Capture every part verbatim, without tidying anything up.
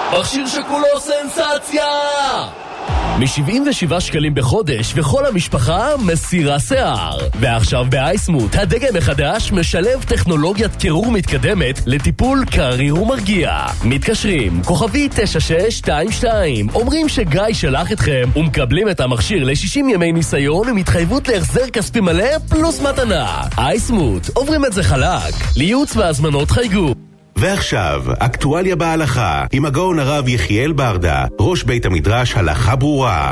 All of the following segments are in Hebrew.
מכשיר שכולו סנסציה! מ-שבעים ושבעה שקלים בחודש וכל המשפחה מסירה שיער. ועכשיו באייסמוט הדגם החדש משלב טכנולוגיית קירור מתקדמת לטיפול קריר ומרגיע. מתקשרים כוכבי תשע שש שתיים שתיים, אומרים שגיא שלח אתכם ומקבלים את המכשיר ל-שישים ימי ניסיון עם התחייבות להחזר כספי מלא פלוס מתנה. אייסמוט, עוברים את זה חלק. לייעוץ והזמנות חייגו. ועכשיו, אקטואליה בהלכה, עם הגאון הרב יחיאל ברדה, ראש בית המדרש הלכה ברורה.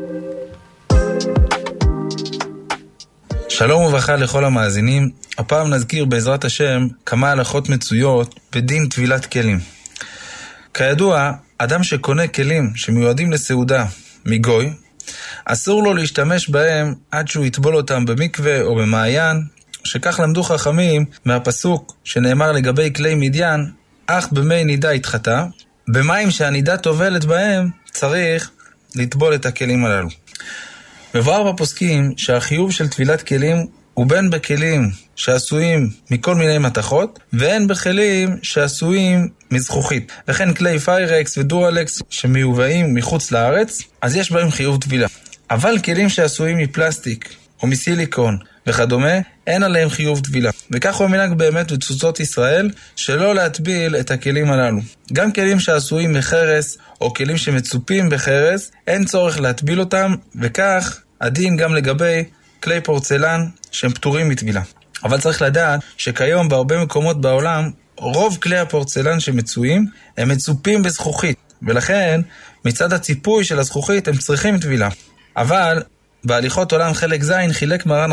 שלום וברכה לכל המאזינים. הפעם נזכיר בעזרת השם כמה הלכות מצויות בדין טבילת כלים. כידוע, אדם שקונה כלים שמיועדים לסעודה מגוי, אסור לו להשתמש בהם עד שהוא יטבול אותם במקווה או במעיין, שכך למדו חכמים מהפסוק שנאמר לגבי כלי מדיין, אך במי נידה התחתה, במים שהנידה טובלת בהם צריך לטבול את הכלים הללו. מבואר בפוסקים שהחיוב של טבילת כלים הוא בין בכלים שעשויים מכל מיני מתכות, והן בכלים שעשויים מזכוכית. וכן כלי פיירקס ודורלקס שמיובאים מחוץ לארץ, אז יש בהם חיוב טבילה. אבל כלים שעשויים מפלסטיק או מסיליקון וכדומה, אין עליהם חיוב טבילה. וכך הוא מנהג באמת בתפוצות ישראל, שלא להטביל את הכלים הללו. גם כלים שעשויים מחרס, או כלים שמצופים בחרס, אין צורך להטביל אותם, וכך הדין גם לגבי כלי פורצלן שהם פטורים מטבילה. אבל צריך לדעת שכיום בהרבה מקומות בעולם, רוב כלי הפורצלן שמצויים, הם מצופים בזכוכית, ולכן מצד הציפוי של הזכוכית הם צריכים טבילה. אבל בהליכות עולם חלק זין חילק מרן